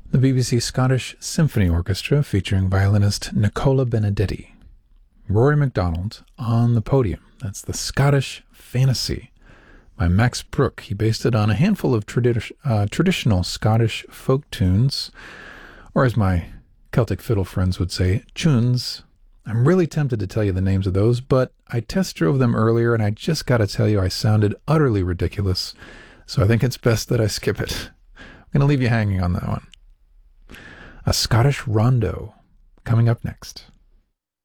The BBC Scottish Symphony Orchestra featuring violinist Nicola Benedetti. Rory MacDonald on the podium. That's the Scottish Fantasy by Max Bruch. He based it on a handful of traditional Scottish folk tunes, or as my Celtic fiddle friends would say, tunes. I'm really tempted to tell you the names of those, but I test drove them earlier and I just got to tell you I sounded utterly ridiculous, so I think it's best that I skip it. I'm going to leave you hanging on that one. A Scottish Rondo coming up next.